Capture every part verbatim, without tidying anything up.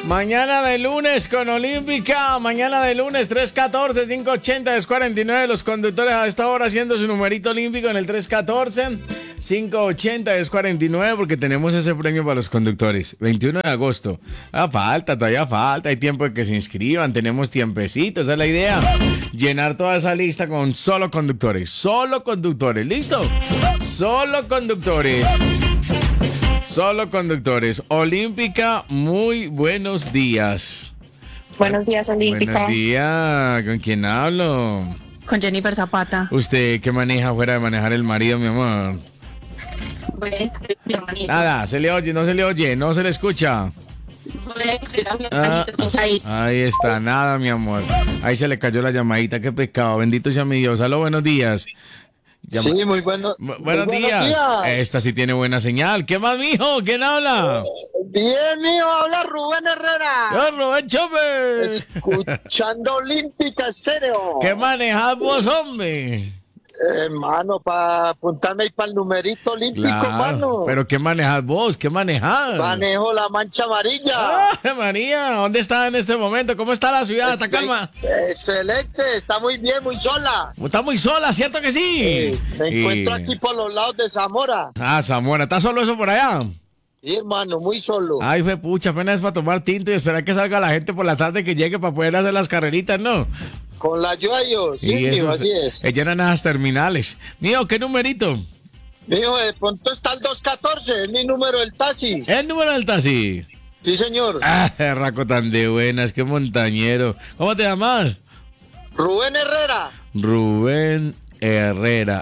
Mañana de lunes con Olímpica. Mañana de lunes tres catorce, cinco ochenta, diez cuarenta y nueve. Los conductores a esta hora haciendo su numerito olímpico en el tres catorce, cinco ochenta, diez cuarenta y nueve, porque tenemos ese premio para los conductores. veintiuno de agosto. Ah, falta, todavía falta. Hay tiempo de que se inscriban. Tenemos tiempecito. Esa es la idea. Llenar toda esa lista con solo conductores. Solo conductores. ¿Listo? Solo conductores. Solo conductores. Olímpica, muy buenos días. Buenos días, Olímpica. Buenos días. ¿Con quién hablo? Con Jennifer Zapata. ¿Usted qué maneja fuera de manejar el marido, mi amor? Voy a escribir a mi hermanito. Nada, se le oye, no se le oye, no se le escucha. Voy a escribir a mi Ah, hermanito, pues ahí. ahí está, nada, mi amor. Ahí se le cayó la llamadita, qué pecado. Bendito sea mi Dios. Aló, buenos días. Llama- Sí, muy bueno. Bu- muy buenos días. Esta sí tiene buena señal. ¿Qué más, mijo? ¿Quién habla? Bien, mío, habla Rubén Herrera. Yo, Rubén Chopper. Escuchando Olímpica Estéreo. ¿Qué manejas vos, hombre? Hermano, para apuntarme ahí para el numerito olímpico, Claro, mano. pero ¿qué manejas vos? ¿Qué manejas? Manejo la mancha amarilla. Ah, María, ¿dónde está en este momento? ¿Cómo está la ciudad? ¿Está calma? Excelente, está muy bien, muy sola. Está muy sola, ¿cierto que sí? Eh, me Y- encuentro aquí por los lados de Zamora. Ah, Zamora, ¿está solo eso por allá? Sí, hermano, muy solo. Ay, fue pucha, apenas es para tomar tinto y esperar que salga la gente por la tarde que llegue para poder hacer las carreritas, ¿no? Con la ayuda de Dios. Sí, Y mijo, eso, así es. eh, llenan esas terminales. Mío, ¿qué numerito? Mijo, de pronto está el dos catorce, es mi número del taxi. El número del taxi. Sí, señor. Ah, raco tan de buenas, qué montañero. ¿Cómo te llamas? Rubén Herrera. Rubén Herrera,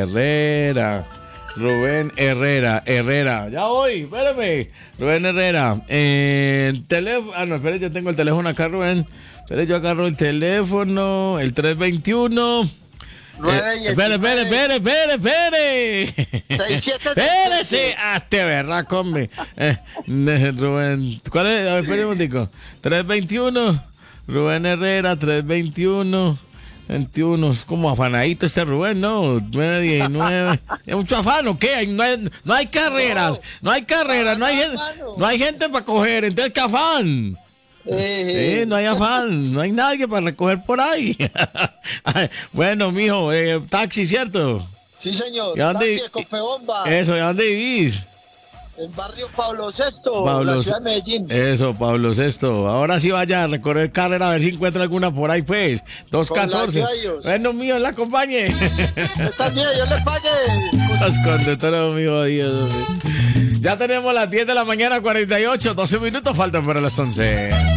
Herrera. Rubén Herrera, Herrera. Ya voy, espérame. Rubén Herrera. Eh, teléfono. Ah, no, espere, yo tengo el teléfono acá, Rubén. Espere, yo agarro el teléfono, el tres veintiuno. nueve Eh, espere, espere, espere, espere, espere. seis siete Espérese. Ah, este berraco, hombre. Eh, ne- Rubén. ¿Cuál es? A ver, espere un momentico. tres veintiuno. Rubén Herrera, tres veintiuno. veintiuno, es como afanadito este Rubén, ¿no? nueve diecinueve. ¿Es mucho afán o qué? Hay- No hay, no hay carreras, no hay carreras, no hay gente, no hay gente para coger, entonces ¿qué afán? Eh, Sí, no hay afán, no hay nadie para recoger por ahí. Ay, bueno, mijo, eh, taxi, ¿cierto? sí, señor. ¿Y a dónde- Taxi de Cofebomba, Eso, ¿y a dónde vivís? el barrio Pablo sexto, Pablo la ciudad de Medellín. Eso, Pablo Sexto. Ahora sí vaya a recorrer carrera a ver si encuentra alguna por ahí, pues. dos catorce. Con la ayuda de Dios. Bueno, mío, la acompañe. Está bien, yo le pague. Los conductores, mío, Dios. hombre. Ya tenemos las diez de la mañana, cuarenta y ocho. doce minutos faltan para las once.